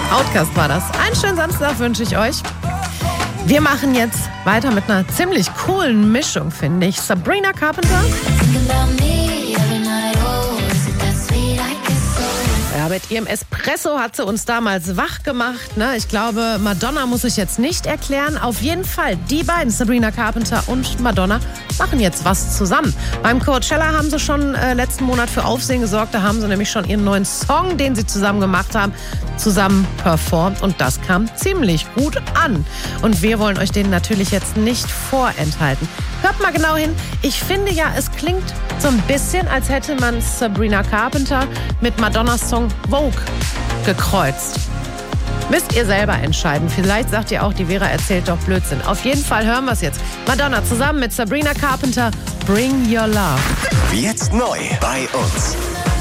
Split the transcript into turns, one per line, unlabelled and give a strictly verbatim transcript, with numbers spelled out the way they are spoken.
Outcast war das. Einen schönen Samstag wünsche ich euch. Wir machen jetzt weiter mit einer ziemlich coolen Mischung, finde ich. Sabrina Carpenter. Ja, mit ihrem Espresso hat sie uns damals wach gemacht. Ne? Ich glaube, Madonna muss ich jetzt nicht erklären. Auf jeden Fall, die beiden, Sabrina Carpenter und Madonna, machen jetzt was zusammen. Beim Coachella haben sie schon äh, letzten Monat für Aufsehen gesorgt. Da haben sie nämlich schon ihren neuen Song, den sie zusammen gemacht haben, zusammen performt. Und das kam ziemlich gut an. Und wir wollen euch den natürlich jetzt nicht vorenthalten. Hört mal genau hin. Ich finde ja, es klingt so ein bisschen, als hätte man Sabrina Carpenter mit Madonnas Song Vogue gekreuzt. Müsst ihr selber entscheiden. Vielleicht sagt ihr auch, die Vera erzählt doch Blödsinn. Auf jeden Fall hören wir es jetzt. Madonna zusammen mit Sabrina Carpenter, Bring Your Love.
Jetzt neu bei uns.